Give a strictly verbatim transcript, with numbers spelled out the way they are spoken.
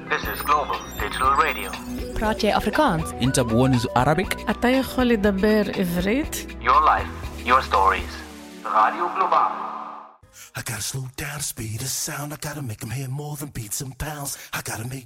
This is Global Digital Radio. براتي أفريكانس. أنت بونز Arabic. אתה יכול לדבר עברית? Your life, your stories. Radio Global. I gotta slow down the speed of sound. I gotta make them hear more than beats and pounds. I gotta make